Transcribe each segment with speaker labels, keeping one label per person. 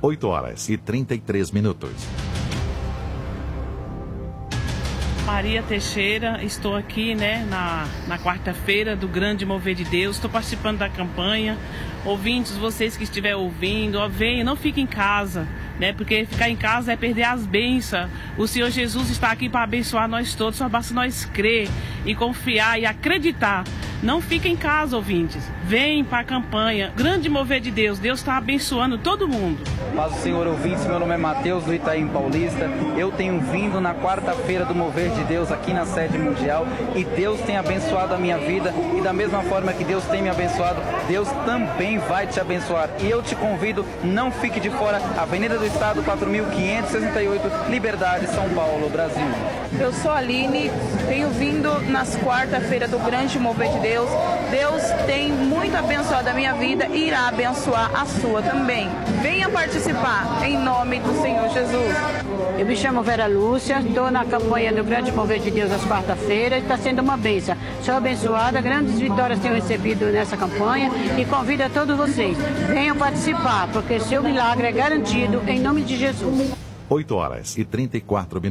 Speaker 1: 8h33.
Speaker 2: Maria Teixeira, estou aqui, na quarta-feira do Grande Mover de Deus, estou participando da campanha. Ouvintes, vocês que estiverem ouvindo, venham, não fiquem em casa, porque ficar em casa é perder as bênçãos. O Senhor Jesus está aqui para abençoar nós todos, só basta nós crer e confiar e acreditar. Não fiquem em casa, ouvintes. Vem para a campanha. Grande Mover de Deus. Deus está abençoando todo mundo.
Speaker 3: Paz do Senhor, ouvintes. Meu nome é Mateus, do Itaim Paulista. Eu tenho vindo na quarta-feira do Mover de Deus aqui na sede mundial e Deus tem abençoado a minha vida e da mesma forma que Deus tem me abençoado, Deus também vai te abençoar. E eu te convido, não fique de fora. Avenida do Estado, 4.568, Liberdade, São Paulo, Brasil.
Speaker 4: Eu sou a Aline, tenho vindo nas quarta-feiras do Grande Mover de Deus. Deus tem muito abençoado a minha vida e irá abençoar a sua também. Venha participar, em nome do Senhor Jesus.
Speaker 5: Eu me chamo Vera Lúcia, estou na campanha do Grande Mover de Deus às quarta-feiras e está sendo uma bênção. Sou abençoada, grandes vitórias tenho recebido nessa campanha e convido a todos vocês. Venham participar, porque seu milagre é garantido em nome de Jesus.
Speaker 1: 8h34.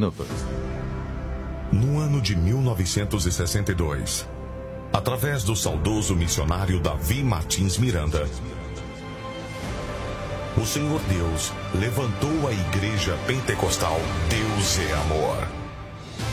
Speaker 6: No ano de 1962, através do saudoso missionário Davi Martins Miranda, o Senhor Deus levantou a Igreja Pentecostal Deus é Amor.